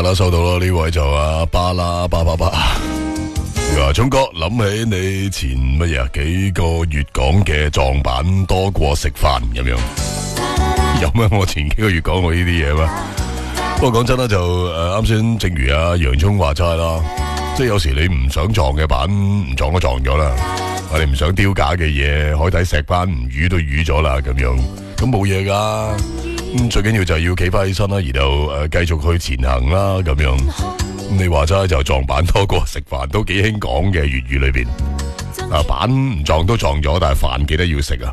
啦，收到啦，呢位就巴啦巴。佢話聰哥諗起你前乜嘢幾個月講嘅撞板多過食飯咁樣，有咩我前幾個月講過呢啲嘢咩？不過講真啦，就啱先正如洋葱話齋啦，即係有時你唔想撞嘅板唔撞都撞咗啦，你唔想丟架嘅嘢海底石斑唔淤都淤咗啦，咁樣咁冇嘢噶。最緊要就係要企翻起身啦，然後繼續去前行啦，咁樣。你話齋就撞板多過食飯，都幾興講嘅粵語裏邊。板唔撞都撞咗，但係飯記得要食啊。